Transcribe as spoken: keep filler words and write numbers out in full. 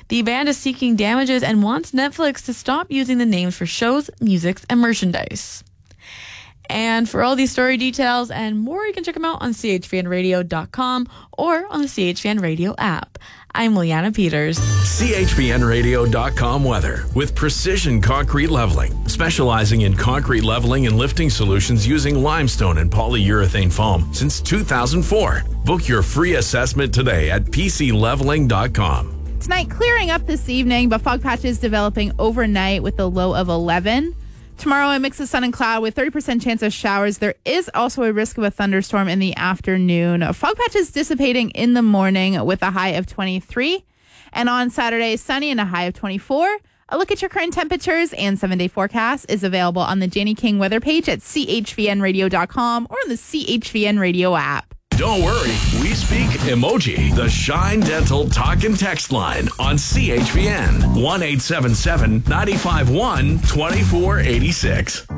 The band is seeking damages and wants Netflix to stop using the names for shows, music, and merchandise. And for all these story details and more, you can check them out on C H V N radio dot com or on the C H V N Radio app. I'm Liana Peters. C H V N radio dot com weather with Precision Concrete Leveling, specializing in concrete leveling and lifting solutions using limestone and polyurethane foam since two thousand four. Book your free assessment today at P C leveling dot com. Tonight, clearing up this evening, but fog patches developing overnight with a low of eleven. Tomorrow, a mix of sun and cloud with thirty percent chance of showers. There is also a risk of a thunderstorm in the afternoon. Fog patches dissipating in the morning with a high of twenty-three. And on Saturday, sunny and a high of twenty-four. A look at your current temperatures and seven-day forecast is available on the Janie King weather page at C H V N radio dot com or on the C H V N Radio app. Don't worry, we speak emoji. The Shine Dental talk and text line on C H V N one eight seven seven, nine five one, two four eight six.